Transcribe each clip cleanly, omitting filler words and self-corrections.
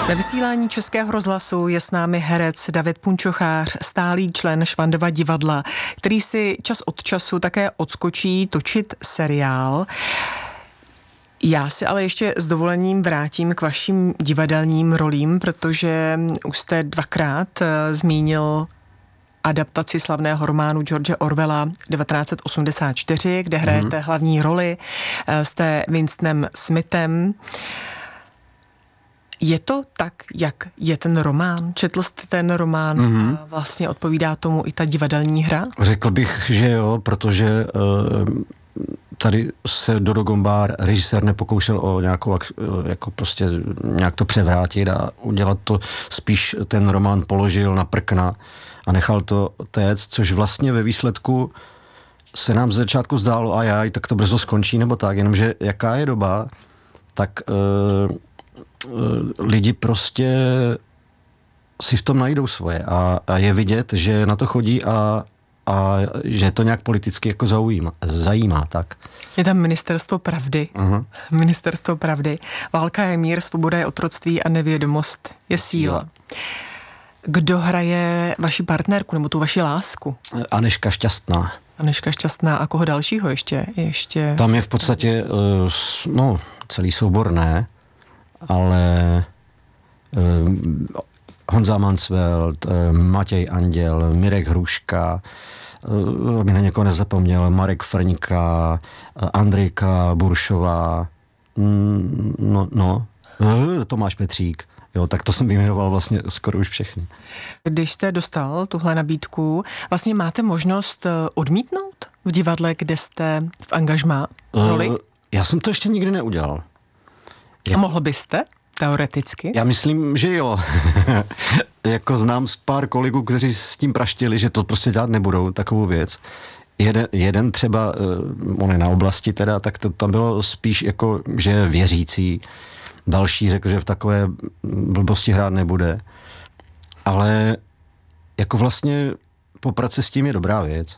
Ve vysílání Českého rozhlasu je s námi herec David Punčochář, stálý člen Švandova divadla, který si čas od času také odskočí točit seriál. Já si ale ještě s dovolením vrátím k vašim divadelním rolím, protože už jste dvakrát zmínil adaptaci slavného románu George Orwella 1984, kde hrajete hlavní roli, jste Winstonem Smithem. Je to tak, jak je ten román? Četl jste ten román a vlastně odpovídá tomu i ta divadelní hra? Řekl bych, že jo, protože tady se Dodo Gombár, režisér, nepokoušel o nějakou, jako prostě nějak to převrátit a udělat to, spíš ten román položil na prkna a nechal to téct, což vlastně ve výsledku se nám z začátku zdálo, tak to brzo skončí nebo tak, jenomže jaká je doba, tak lidi prostě si v tom najdou svoje a je vidět, že na to chodí a že to nějak politicky jako zajímá, tak. Je tam ministerstvo pravdy. Ministerstvo pravdy. Válka je mír, svoboda je otroctví a nevědomost je síla. Kdo hraje vaši partnerku nebo tu vaši lásku? Anežka Šťastná. Anežka Šťastná a koho dalšího ještě? Tam je v podstatě, celý soubor ne, ale Honza Mansfeld, Matěj Anděl, Mirek Hruška, aby na někoho nezapomněl, Marek Frňka, Andrejka Buršová, Tomáš Petřík. Jo, tak to jsem vyjmenoval vlastně skoro už všechny. Když jste dostal tuhle nabídku, vlastně máte možnost odmítnout v divadle, kde jste v angažmá roli? Já jsem to ještě nikdy neudělal. A mohl byste? Teoreticky? Já myslím, že jo. Jako znám z pár kolegů, kteří s tím praštili, že to prostě dělat nebudou, takovou věc. Jeden třeba, on je na oblasti teda, tak to tam bylo spíš jako, že je věřící. Další řekl, že v takové blbosti hrát nebude. Ale jako vlastně poprat se s tím je dobrá věc.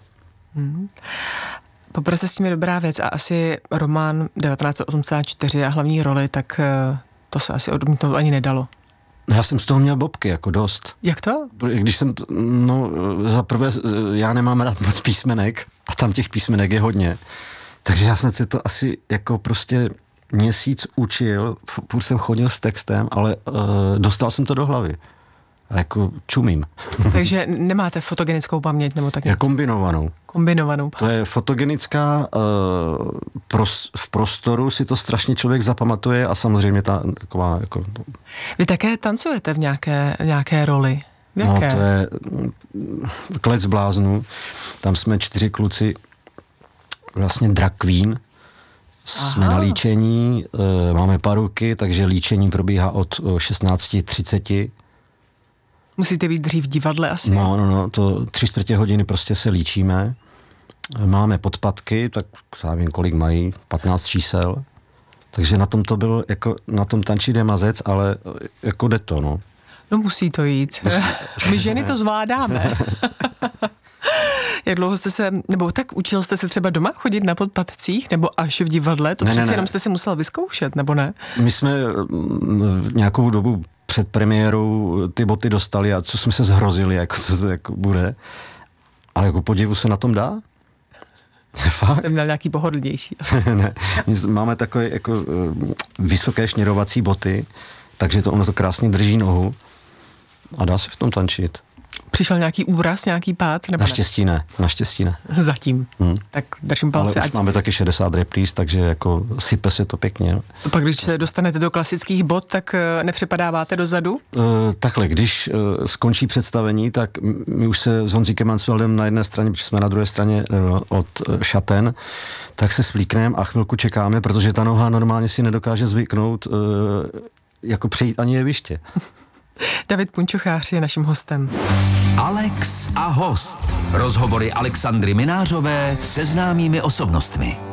Poprat se s tím je dobrá věc a asi román 1984 a hlavní roli, tak to se asi odmítnout ani nedalo. Já jsem z toho měl bobky, jako dost. Jak to? Když jsem, za prvé, já nemám rád moc písmenek a tam těch písmenek je hodně. Takže já jsem si to asi jako prostě měsíc učil, furt jsem chodil s textem, ale dostal jsem to do hlavy. A jako čumím. Takže nemáte fotogenickou paměť nebo tak něco? Kombinovanou. Kombinovanou. To je fotogenická, v prostoru si to strašně člověk zapamatuje a samozřejmě ta taková jako... Vy také tancujete v nějaké roli? V jaké? No, to je Klec bláznů. Tam jsme 4 kluci, vlastně drag queen. Jsme na líčení, máme paruky, takže líčení probíhá od 16:30. Musíte být dřív v divadle asi? No, to 3/4 hodiny prostě se líčíme. Máme podpatky, tak já vím, kolik mají, 15 čísel. Takže na tom to bylo, jako na tom tančí jde mazec, ale jako jde to, no. No musí to jít. My ženy to zvládáme. Jak dlouho jste se, nebo tak učil jste se třeba doma chodit na podpatcích, nebo až v divadle? To přeci jenom jste si musel vyzkoušet, nebo ne? My jsme nějakou dobu před premiérou ty boty dostali a co jsme se zhrozili, jako co to jako bude. Ale jako podivu se na tom dá? Fakt? Jsem měl nějaký pohodlnější. Ne, máme takové jako vysoké šněrovací boty, takže ono to krásně drží nohu a dá se v tom tančit. Přišel nějaký úraz, nějaký pád? Nebo Naštěstí ne. Zatím. Tak držím palce. Ale už máme taky 60 repríz, takže jako sype se to pěkně. No. Pak když se dostanete do klasických bot, tak nepřepadáváte dozadu? Takhle, když skončí představení, tak my už se s Honzíkem Mansfeldem na jedné straně, protože jsme na druhé straně od šaten, tak se svlíkneme a chvilku čekáme, protože ta noha normálně si nedokáže zvyknout jako přejít ani jeviště. David Punčochář je naším hostem. Alex a host. Rozhovory Alexandry Minářové se známými osobnostmi.